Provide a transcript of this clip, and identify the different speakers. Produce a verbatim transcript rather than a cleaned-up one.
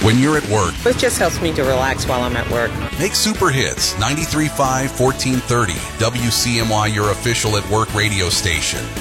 Speaker 1: when you're at work.
Speaker 2: It just helps me to relax while I'm at work.
Speaker 1: Make Super Hits ninety-three point five, fourteen thirty W C M Y your official at work radio station.